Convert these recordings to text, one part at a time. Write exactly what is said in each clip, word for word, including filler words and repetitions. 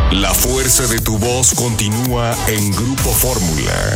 La fuerza de tu voz continúa en Grupo Fórmula.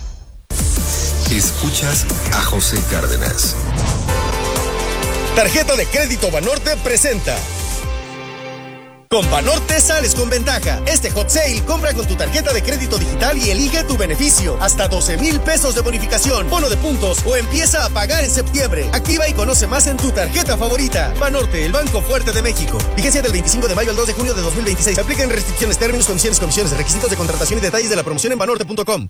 Escuchas a José Cárdenas. Tarjeta de crédito Banorte presenta. Con Banorte sales con ventaja. Este hot sale, compra con tu tarjeta de crédito digital y elige tu beneficio. Hasta doce mil pesos de bonificación, bono de puntos o empieza a pagar en septiembre. Activa y conoce más en tu tarjeta favorita. Banorte, el banco fuerte de México. Vigencia del veinticinco de mayo al dos de junio de dos mil veintiséis. Aplican restricciones, términos, condiciones, comisiones, requisitos de contratación y detalles de la promoción en banorte punto com.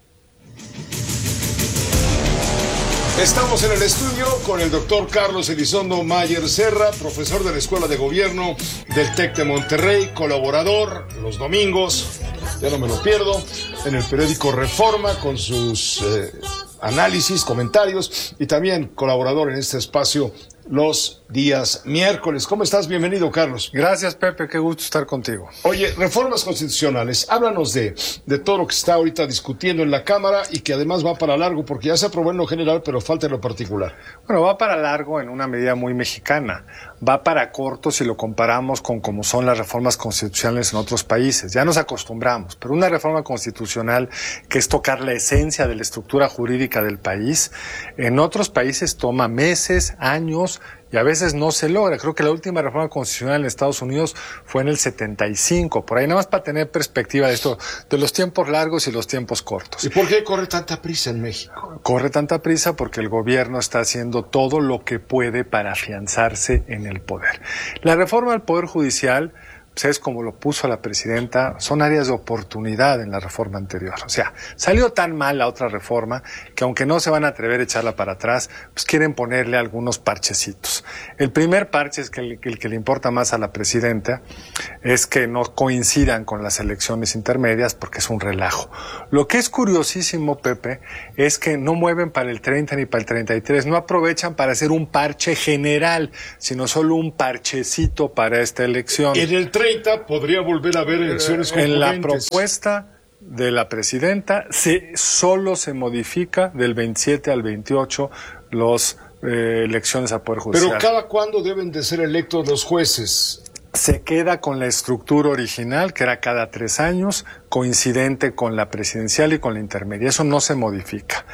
Estamos en el estudio con el doctor Carlos Elizondo Mayer Serra, profesor de la Escuela de Gobierno del TEC de Monterrey, colaborador los domingos, ya no me lo pierdo, en el periódico Reforma con sus eh, análisis, comentarios y también colaborador en este espacio los días miércoles. ¿Cómo estás? Bienvenido, Carlos. Gracias, Pepe, qué gusto estar contigo. Oye, reformas constitucionales, háblanos de, de todo lo que está ahorita discutiendo en la Cámara y que además va para largo, porque ya se aprobó en lo general, pero falta en lo particular. Bueno, va para largo en una medida muy mexicana, va para corto si lo comparamos con cómo son las reformas constitucionales en otros países. Ya nos acostumbramos, pero una reforma constitucional que es tocar la esencia de la estructura jurídica del país, en otros países toma meses, años, y a veces no se logra. Creo que la última reforma constitucional en Estados Unidos fue en el setenta y cinco, por ahí, nada más para tener perspectiva de esto, de los tiempos largos y los tiempos cortos. ¿Y por qué corre tanta prisa en México? Corre tanta prisa porque el gobierno está haciendo todo lo que puede para afianzarse en el poder. La reforma al Poder Judicial, pues es como lo puso la presidenta, son áreas de oportunidad en la reforma anterior. O sea, salió tan mal la otra reforma que aunque no se van a atrever a echarla para atrás, pues quieren ponerle algunos parchecitos. El primer parche, es que el, el que le importa más a la presidenta, es que no coincidan con las elecciones intermedias porque es un relajo. Lo que es curiosísimo, Pepe, es que no mueven para el treinta ni para el treinta y tres, no aprovechan para hacer un parche general, sino solo un parchecito para esta elección. En el treinta podría volver a haber elecciones concurrentes. En la propuesta de la presidenta se, solo se modifica del veintisiete al veintiocho los eh, elecciones a Poder Judicial. Pero ¿cada cuándo deben de ser electos los jueces? Se queda con la estructura original, que era cada tres años, coincidente con la presidencial y con la intermedia. Eso no se modifica.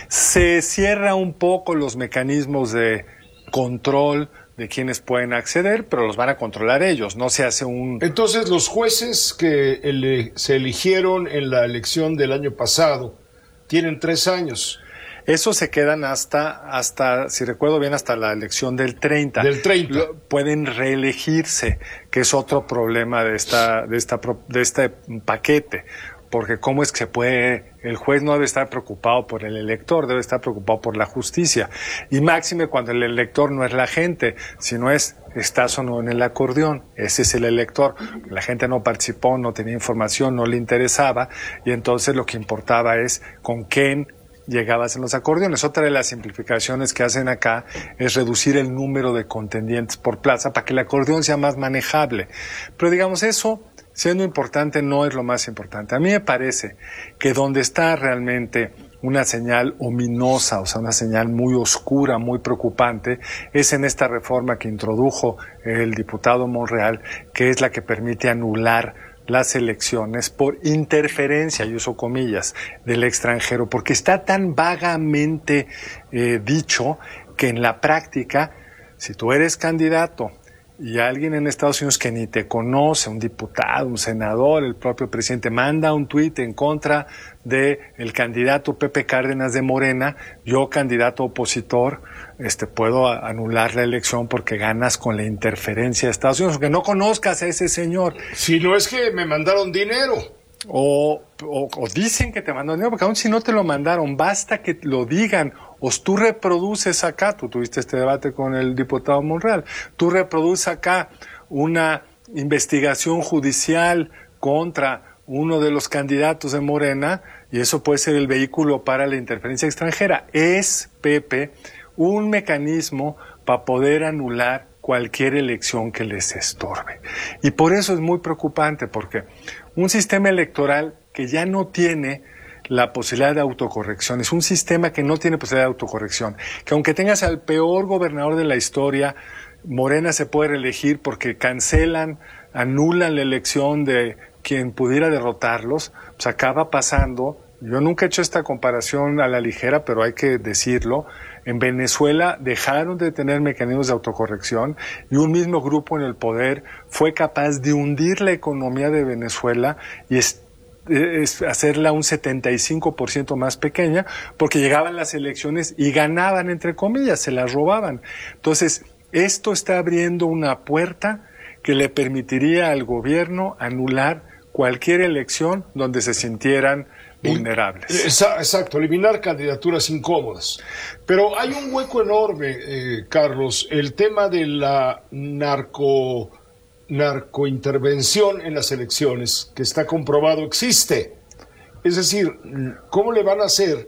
Se cierra un poco los mecanismos de control de quienes pueden acceder, pero los van a controlar ellos, no se hace un... Entonces, los jueces que ele- se eligieron en la elección del año pasado tienen tres años. Esos se quedan hasta, hasta, si recuerdo bien, hasta la elección del treinta. Del treinta. Lo, pueden reelegirse, que es otro problema de esta, de esta, de este paquete. Porque cómo es que se puede, el juez no debe estar preocupado por el elector, debe estar preocupado por la justicia. Y máxime cuando el elector no es la gente, sino es, estás o no en el acordeón, ese es el elector. La gente no participó, no tenía información, no le interesaba, y entonces lo que importaba es con quién llegabas en los acordeones. Otra de las simplificaciones que hacen acá es reducir el número de contendientes por plaza para que el acordeón sea más manejable. Pero digamos, eso, siendo importante, no es lo más importante. A mí me parece que donde está realmente una señal ominosa, o sea, una señal muy oscura, muy preocupante, es en esta reforma que introdujo el diputado Monreal, que es la que permite anular las elecciones por interferencia, y uso comillas, del extranjero, porque está tan vagamente eh, dicho que en la práctica, si tú eres candidato y alguien en Estados Unidos que ni te conoce, un diputado, un senador, el propio presidente, manda un tuit en contra de el candidato Pepe Cárdenas de Morena, yo candidato opositor, este puedo anular la elección porque ganas con la interferencia de Estados Unidos, que no conozcas a ese señor. Si no es que me mandaron dinero. O, o, o dicen que te mandaron dinero, porque aún si no te lo mandaron, basta que lo digan, o tú reproduces acá, tú tuviste este debate con el diputado Monreal, tú reproduces acá una investigación judicial contra uno de los candidatos de Morena, y eso puede ser el vehículo para la interferencia extranjera. Es, Pepe, un mecanismo para poder anular cualquier elección que les estorbe. Y por eso es muy preocupante, porque un sistema electoral que ya no tiene la posibilidad de autocorrección, es un sistema que no tiene posibilidad de autocorrección, que aunque tengas al peor gobernador de la historia, Morena se puede reelegir porque cancelan, anulan la elección de quien pudiera derrotarlos, pues acaba pasando. Yo nunca he hecho esta comparación a la ligera, pero hay que decirlo. En Venezuela dejaron de tener mecanismos de autocorrección y un mismo grupo en el poder fue capaz de hundir la economía de Venezuela y es, es hacerla un setenta y cinco por ciento más pequeña, porque llegaban las elecciones y ganaban, entre comillas, se las robaban. Entonces, esto está abriendo una puerta que le permitiría al gobierno anular cualquier elección donde se sintieran vulnerables. Exacto, eliminar candidaturas incómodas. Pero hay un hueco enorme, eh, Carlos, el tema de la narco narcointervención en las elecciones, que está comprobado existe. Es decir, ¿cómo le van a hacer?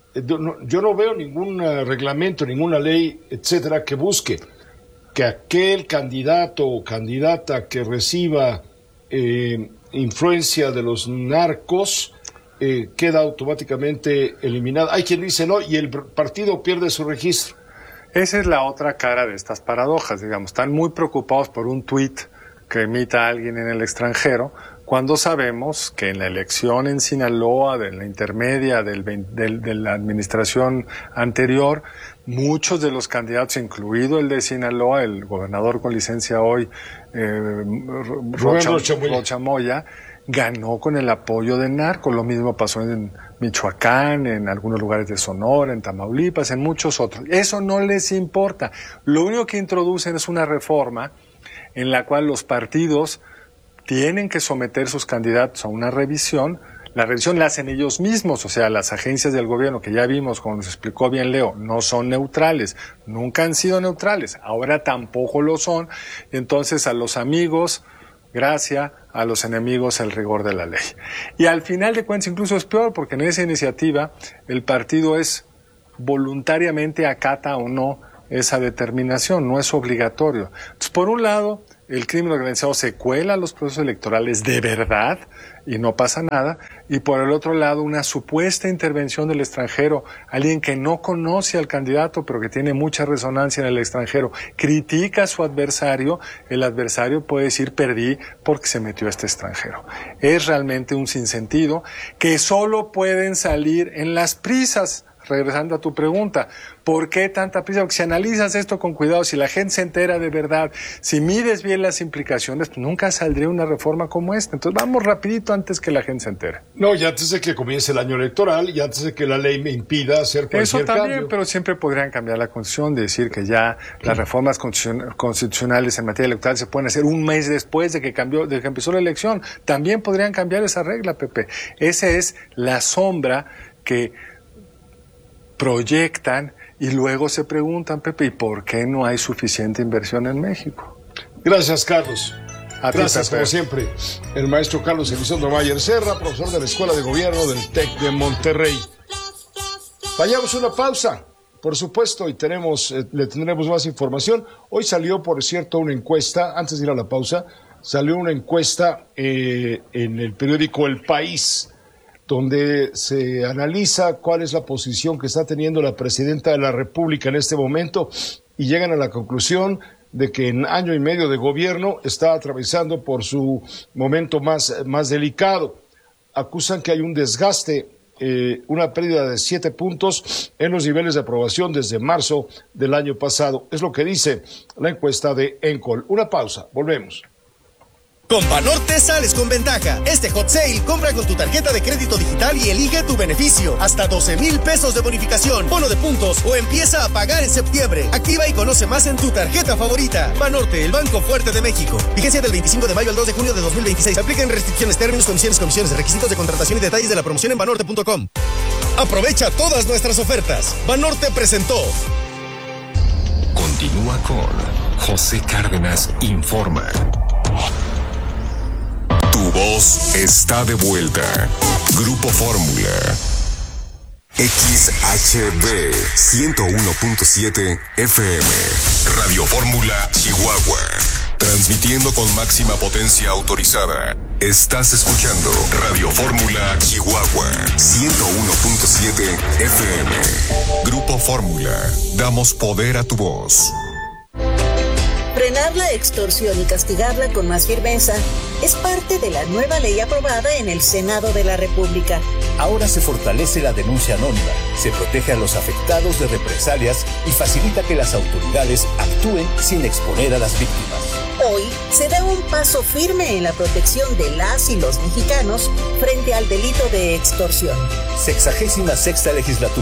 Yo no veo ningún reglamento, ninguna ley, etcétera, que busque que aquel candidato o candidata que reciba eh, influencia de los narcos eh, queda automáticamente eliminado. Hay quien dice no, y el partido pierde su registro. Esa es la otra cara de estas paradojas, digamos. Están muy preocupados por un tuit que emita alguien en el extranjero, cuando sabemos que en la elección en Sinaloa, de la intermedia del, del, de la administración anterior, muchos de los candidatos, incluido el de Sinaloa, el gobernador con licencia hoy, eh, Rocha, Rocha Moya, ganó con el apoyo del narco. Lo mismo pasó en Michoacán, en algunos lugares de Sonora, en Tamaulipas, en muchos otros. Eso no les importa. Lo único que introducen es una reforma en la cual los partidos tienen que someter sus candidatos a una revisión. La revisión la hacen ellos mismos, o sea, las agencias del gobierno, que ya vimos, como nos explicó bien Leo, no son neutrales, nunca han sido neutrales, ahora tampoco lo son. Entonces, a los amigos, gracia, a los enemigos, el rigor de la ley. Y al final de cuentas, incluso es peor, porque en esa iniciativa el partido es voluntariamente acata o no esa determinación, no es obligatorio. Entonces, por un lado, el crimen organizado se cuela a los procesos electorales de verdad y no pasa nada, y por el otro lado, una supuesta intervención del extranjero, alguien que no conoce al candidato pero que tiene mucha resonancia en el extranjero, critica a su adversario, el adversario puede decir perdí porque se metió este extranjero. Es realmente un sinsentido que solo pueden salir en las prisas. Regresando a tu pregunta, ¿por qué tanta prisa? Porque si analizas esto con cuidado, si la gente se entera de verdad, si mides bien las implicaciones, pues nunca saldría una reforma como esta. Entonces vamos rapidito antes que la gente se entere. No, y antes de que comience el año electoral, y antes de que la ley me impida hacer cualquier Eso también, cambio. Pero siempre podrían cambiar la Constitución, de decir que ya las reformas constitucionales en materia electoral se pueden hacer un mes después de que cambió, de que empezó la elección. También podrían cambiar esa regla, Pepe. Esa es la sombra que proyectan y luego se preguntan, Pepe, ¿y por qué no hay suficiente inversión en México? Gracias, Carlos. A Gracias, ti, como siempre, el maestro Carlos Elizondo Mayer Serra, profesor de la Escuela de Gobierno del TEC de Monterrey. Vayamos a una pausa, por supuesto, y tenemos, eh, le tendremos más información. Hoy salió, por cierto, una encuesta, antes de ir a la pausa, salió una encuesta eh, en el periódico El País, donde se analiza cuál es la posición que está teniendo la presidenta de la República en este momento, y llegan a la conclusión de que en año y medio de gobierno está atravesando por su momento más, más delicado. Acusan que hay un desgaste, eh, una pérdida de siete puntos en los niveles de aprobación desde marzo del año pasado. Es lo que dice la encuesta de Encol. Una pausa, volvemos. Con Banorte sales con ventaja. Este hot sale, compra con tu tarjeta de crédito digital y elige tu beneficio. Hasta doce mil pesos de bonificación, bono de puntos o empieza a pagar en septiembre. Activa y conoce más en tu tarjeta favorita. Banorte, el banco fuerte de México. Vigencia del veinticinco de mayo al dos de junio de dos mil veintiséis. Aplican restricciones, términos, condiciones, comisiones, requisitos de contratación y detalles de la promoción en banorte punto com. Aprovecha todas nuestras ofertas. Banorte presentó. Continúa con José Cárdenas Informa. Tu voz está de vuelta. Grupo Fórmula. X H B ciento uno punto siete F M. Radio Fórmula Chihuahua. Transmitiendo con máxima potencia autorizada. Estás escuchando Radio Fórmula Chihuahua ciento uno punto siete F M. Grupo Fórmula. Damos poder a tu voz. Frenar la extorsión y castigarla con más firmeza es parte de la nueva ley aprobada en el Senado de la República. Ahora se fortalece la denuncia anónima, se protege a los afectados de represalias y facilita que las autoridades actúen sin exponer a las víctimas. Hoy se da un paso firme en la protección de las y los mexicanos frente al delito de extorsión. Sexagésima sexta legislatura.